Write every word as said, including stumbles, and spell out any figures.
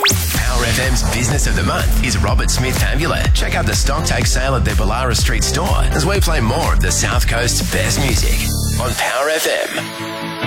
Power F M's Business of the Month is Robert Smith Ambulance. Check out the stock take sale at their Ballara Street store as we play more of the South Coast's best music on Power F M.